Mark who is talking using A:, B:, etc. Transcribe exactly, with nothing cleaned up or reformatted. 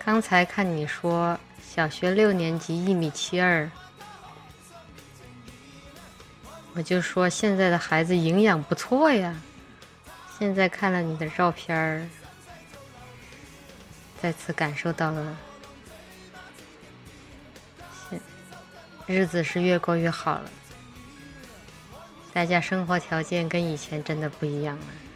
A: 刚才看你说小学六年级一米七二，我就说现在的孩子营养不错呀。现在看了你的照片儿，再次感受到了，现日子是越过越好了。大家生活条件跟以前真的不一样了。